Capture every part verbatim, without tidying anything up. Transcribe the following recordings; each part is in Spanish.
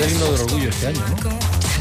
ser himno del orgullo este año, ¿no?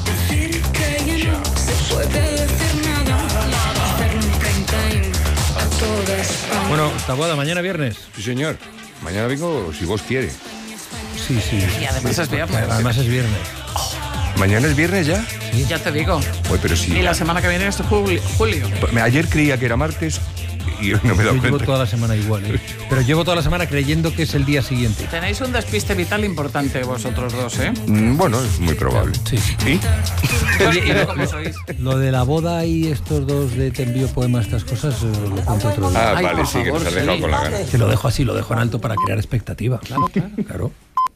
Bueno, Taboada, mañana viernes. Sí, señor. Mañana vengo si vos quiere. Sí, sí. Y además es viernes. Además es viernes. ¿Mañana es viernes ya? Sí. Ya te digo. Uy, pero sí. Y la semana que viene es julio. julio. Ayer creía que era martes y hoy no me he dado Yo cuenta. llevo toda la semana igual, ¿eh? Pero llevo toda la semana creyendo que es el día siguiente. Tenéis un despiste vital importante vosotros dos, ¿eh? Mm, Bueno, es muy probable. Sí. ¿Y? Oye, ¿cómo sois? Lo de la boda y estos dos de te envío poemas, estas cosas, eh, lo cuento otro día. Ah, Ay, vale, por sí, que favor, nos has dejado sí. con la gana. Que lo dejo así, lo dejo en alto para crear expectativa. Claro, claro. Claro.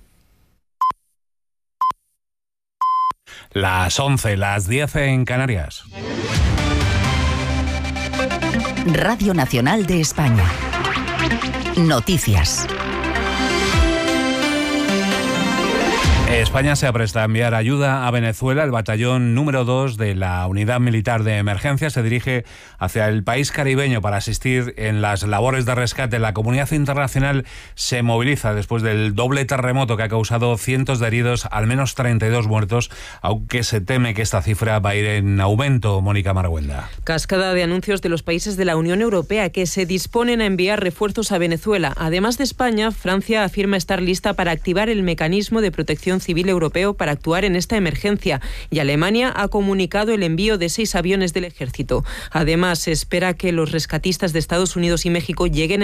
Las once, las diez en Canarias. Radio Nacional de España. Noticias. España se apresta a enviar ayuda a Venezuela. El batallón número dos de la Unidad Militar de Emergencia se dirige hacia el país caribeño para asistir en las labores de rescate. La comunidad internacional se moviliza después del doble terremoto que ha causado cientos de heridos, al menos treinta y dos muertos, aunque se teme que esta cifra va a ir en aumento. Mónica Marguenda. Cascada de anuncios de los países de la Unión Europea que se disponen a enviar refuerzos a Venezuela. Además de España, Francia afirma estar lista para activar el mecanismo de protección civil europeo para actuar en esta emergencia, y Alemania ha comunicado el envío de seis aviones del ejército. Además, se espera que los rescatistas de Estados Unidos y México lleguen